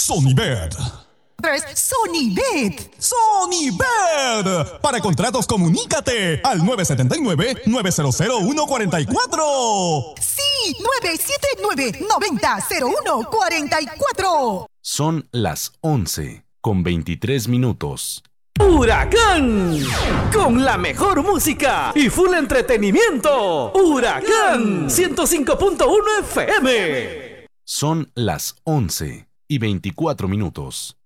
Sonibet. 3. Sonibet. Sonibet. Para contratos, comunícate al 979-900-144. Sí, 979-90-0144. Son las 11:23. ¡Huracán! Con la mejor música y full entretenimiento. ¡Huracán! 105.1 FM. Son las 11:24.